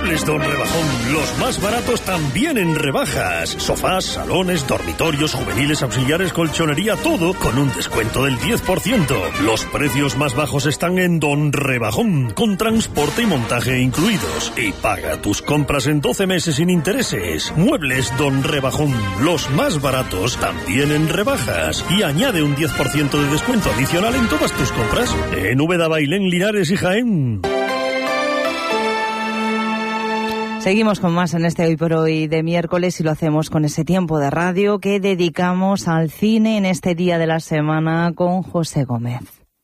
Muebles Don Rebajón, los más baratos también en rebajas. Sofás, salones, dormitorios, juveniles, auxiliares, colchonería, todo con un descuento del 10%. Los precios más bajos están en Don Rebajón, con transporte y montaje incluidos. Y paga tus compras en 12 meses sin intereses. Muebles Don Rebajón, los más baratos también en rebajas. Y añade un 10% de descuento adicional en todas tus compras. En Úbeda, Bailén, Linares y Jaén. Seguimos con más en este Hoy por Hoy de miércoles y lo hacemos con ese tiempo de radio que dedicamos al cine en este día de la semana con José Gómez.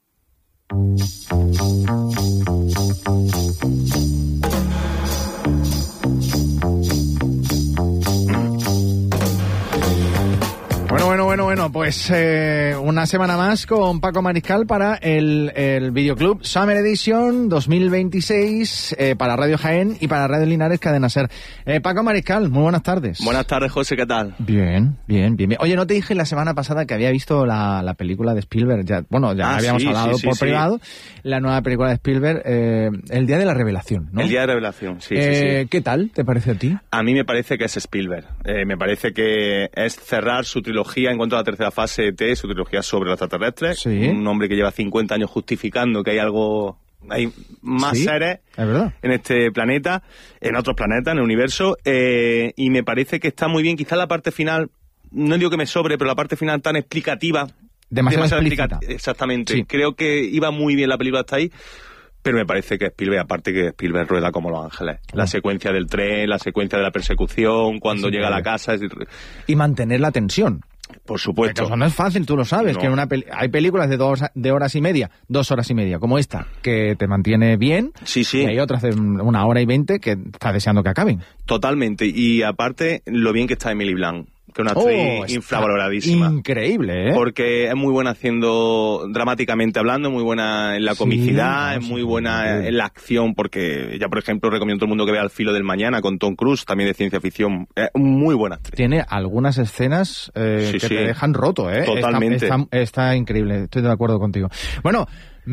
Bueno, pues una semana más con Paco Mariscal para el Videoclub Summer Edition 2026 para Radio Jaén y para Radio Linares Cadena Ser. Paco Mariscal, muy buenas tardes. Buenas tardes, José, ¿qué tal? Bien. Oye, ¿no te dije la semana pasada que había visto la película de Spielberg? Ya habíamos hablado por privado. La nueva película de Spielberg, El Día de la Revelación, ¿no? El Día de la Revelación, sí. ¿Qué tal te parece a ti? A mí me parece que es Spielberg. Me parece que es cerrar su trilogía en cuanto a la tercera fase de ET, su trilogía sobre los extraterrestres. Sí. Un hombre que lleva 50 años justificando que hay más seres en este planeta, en otros planetas, en el universo, y me parece que está muy bien. Quizás la parte final, no digo que me sobre, pero la parte final tan explicativa, demasiado explícita. Exactamente. Sí. Creo que iba muy bien la película hasta ahí. Pero me parece que Spielberg, aparte que Spielberg rueda como Los Ángeles. La secuencia del tren, la secuencia de la persecución, cuando llega a la casa. Y mantener la tensión. Por supuesto. Porque eso no es fácil, tú lo sabes, No. que hay películas de 2 horas y media, como esta, que te mantiene bien. Sí. Y hay otras de 1 hora y 20 que estás deseando que acaben. Totalmente. Y aparte, lo bien que está Emily Blunt, que es una actriz infravaloradísima. Increíble, ¿eh? Porque es muy buena haciendo, dramáticamente hablando, muy buena en la comicidad, es muy buena en la acción, porque ya, por ejemplo, recomiendo a todo el mundo que vea Al filo del mañana con Tom Cruise, también de ciencia ficción. Es muy buena actriz. Tiene algunas escenas que te dejan roto, ¿eh? Totalmente. Está increíble, estoy de acuerdo contigo. Bueno,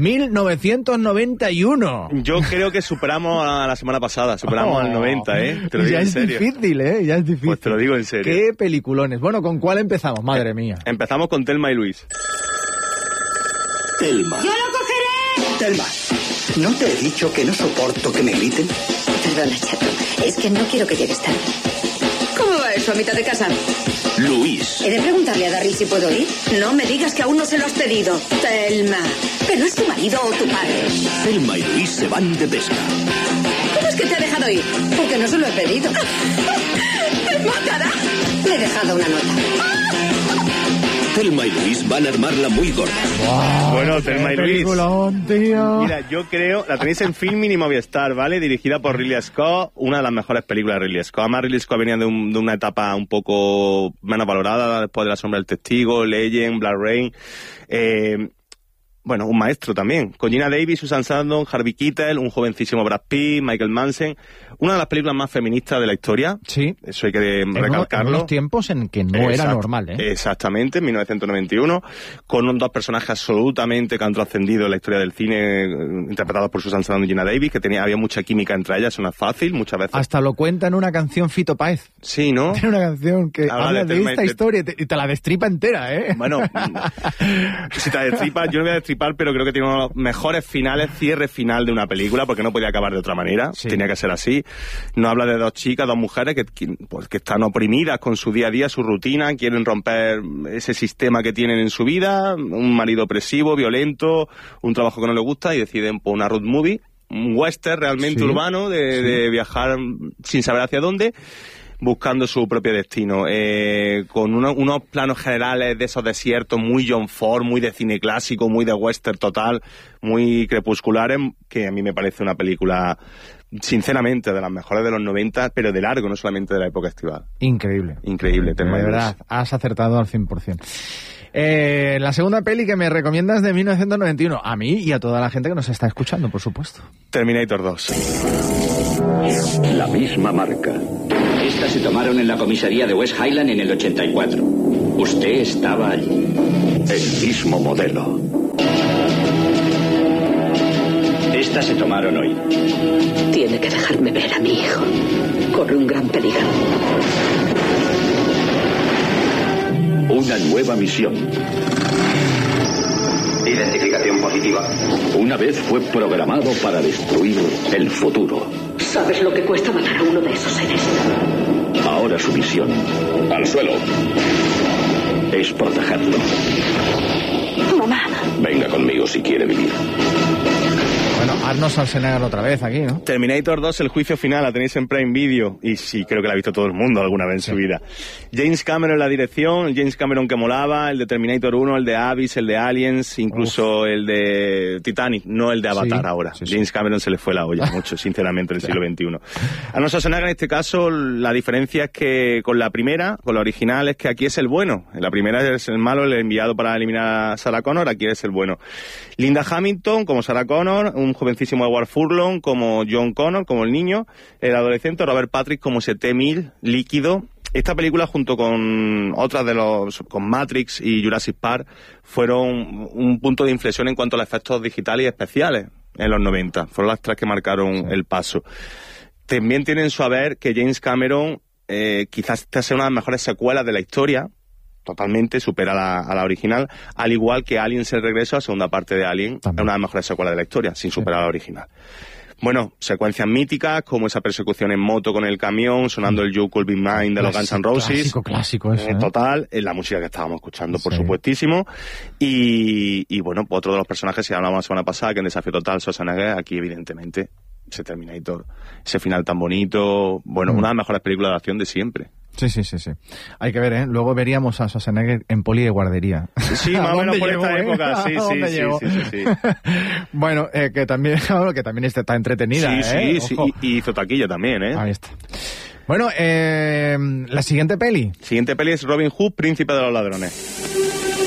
1991. Yo creo que superamos a la semana pasada, superamos al 90, ¿eh? Te lo digo ya en es serio. difícil, ¿eh? Ya es difícil. Pues te lo digo en serio. Qué peliculones. Bueno, ¿con cuál empezamos? Madre mía. Empezamos con Thelma y Luis. Thelma. ¡Yo lo cogeré! Thelma, ¿no te he dicho que no soporto que me griten? Perdona, chato. Es que no quiero que llegues tarde. ¿Cómo va eso a mitad de casa? Luis. ¿He de preguntarle a Darryl si puedo ir? No me digas que aún no se lo has pedido. Thelma. ¿Pero es tu marido o tu padre? Thelma y Luis se van de pesca. ¿Cómo es que te ha dejado ir? Porque no se lo he pedido. ¡Me matará! Le he dejado una nota. Thelma y Luis van a armarla muy gorda. Wow, Bueno, Thelma y Luis. Peliculón, tío. Mira, yo creo, la tenéis en Filmin y Movistar, ¿vale? Dirigida por Ridley Scott, una de las mejores películas de Ridley Scott. Además, Ridley Scott venía de una etapa un poco menos valorada, después de La sombra del testigo, Legend, Blood Rain. Bueno, un maestro también. Con Gina Davis, Susan Sarandon, Harvey Keitel, un jovencísimo Brad Pitt, Michael Manson. Una de las películas más feministas de la historia. Sí. Eso hay que recalcarlo. En unos tiempos en que no era normal, ¿eh? Exactamente, en 1991, con dos personajes absolutamente que han trascendido en la historia del cine, interpretados por Susan Sarandon y Gina Davis, que había mucha química entre ellas, eso no es fácil, muchas veces. Hasta lo cuenta en una canción Fito Páez. Sí, ¿no? Tiene una canción que habla de esta historia y te la destripa entera, ¿eh? Bueno, si te destripa, yo no voy a destripar, pero creo que tiene uno de los mejores finales, cierre final de una película, porque no podía acabar de otra manera, tenía que ser así. Nos habla de dos chicas, dos mujeres que están oprimidas con su día a día, su rutina, quieren romper ese sistema que tienen en su vida, un marido opresivo, violento, un trabajo que no les gusta, y deciden por una road movie, un western realmente urbano, de viajar sin saber hacia dónde, buscando su propio destino, con unos planos generales de esos desiertos muy John Ford, muy de cine clásico, muy de western total, muy crepusculares, que a mí me parece una película, sinceramente, de las mejores de los 90, pero de largo, no solamente de la época estival. Increíble. Increíble, De verdad, has acertado al 100%. La segunda peli que me recomiendas de 1991, a mí y a toda la gente que nos está escuchando, por supuesto. Terminator 2. La misma marca. Estas se tomaron en la comisaría de West Highland en el 84. Usted estaba allí. El mismo modelo. Esta Esta se tomaron hoy. Tiene que dejarme ver a mi hijo. Corre un gran peligro. Una nueva misión. Identificación positiva. Una vez fue programado para destruir el futuro. ¿Sabes lo que cuesta matar a uno de esos seres? Ahora su misión, al suelo, es protegerlo. Mamá. Venga conmigo si quiere vivir. Bueno, Arnold Schwarzenegger otra vez aquí, ¿no? Terminator 2, el juicio final, la tenéis en Prime Video. Y sí, creo que la ha visto todo el mundo alguna vez en su vida. James Cameron en la dirección, el James Cameron que molaba, el de Terminator 1, el de Abyss, el de Aliens, incluso el de Titanic, no el de Avatar ahora. James Cameron se le fue la olla mucho, sinceramente, en el siglo XXI. Arnold Schwarzenegger, en este caso, la diferencia es que con la primera, con la original, es que aquí es el bueno. En la primera es el malo, el enviado para eliminar a Sarah Connor, aquí es el bueno. Linda Hamilton como Sarah Connor, un jovencísimo Edward Furlong como John Connor, como el niño, el adolescente Robert Patrick como ese T-1000 líquido. Esta película, junto con otras con Matrix y Jurassic Park, fueron un punto de inflexión en cuanto a los efectos digitales y especiales en los 90. Fueron las tres que marcaron el paso. También tienen su haber que James Cameron quizás esta sea una de las mejores secuelas de la historia. Totalmente, supera a la original, al igual que Aliens el regreso, la segunda parte de Alien, es una de las mejores secuelas de la historia, sin superar a la original. Bueno, secuencias míticas, como esa persecución en moto con el camión, sonando el You Could Be Mine de los Guns N' Roses. Clásico eso, Total, la música que estábamos escuchando, por supuestísimo. Y bueno, otro de los personajes que hablábamos la semana pasada, que en Desafío Total, Schwarzenegger, aquí evidentemente, ese Terminator, ese final tan bonito, bueno, una de las mejores películas de acción de siempre. Sí. Hay que ver, ¿eh? Luego veríamos a Schwarzenegger en Poli de guardería. Sí, más o menos por esta época. Sí. Bueno, que también está entretenida, Sí, y hizo taquilla también, ¿eh? Ahí está. Bueno, la siguiente peli. Siguiente peli es Robin Hood, Príncipe de los Ladrones.